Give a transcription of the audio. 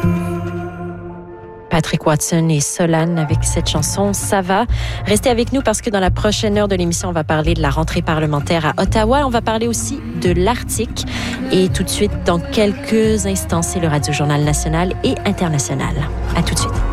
Patrick Watson et Solane avec cette chanson « Ça va ». Restez avec nous parce que dans la prochaine heure de l'émission, on va parler de la rentrée parlementaire à Ottawa. On va parler aussi de l'Arctique. Et tout de suite, dans quelques instants, c'est le Radio-Journal national et international. À tout de suite.